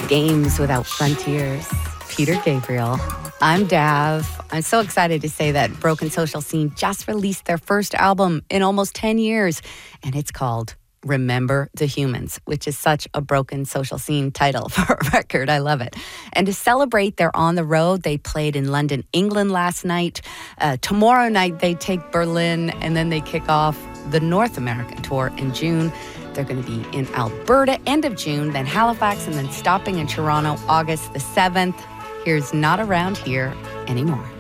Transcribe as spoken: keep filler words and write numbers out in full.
games without frontiers. Peter Gabriel. I'm Dav. I'm so excited to say that Broken Social Scene just released their first album in almost ten years, and it's called Remember the Humans, which is such a Broken Social Scene title for a record. I love it. And to celebrate, they're on the road. They played in London, England last night. Uh, tomorrow night, they take Berlin, and then they kick off the North American tour in June. They're going to be in Alberta end of June, then Halifax, and then stopping in Toronto August the seventh. Here's Not Around Here Anymore.